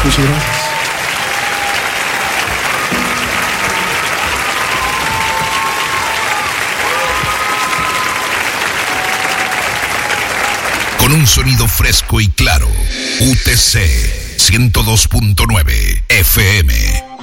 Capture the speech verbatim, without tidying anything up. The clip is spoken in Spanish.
Muchas gracias. Con un sonido fresco y claro, U T C ciento dos punto nueve F M.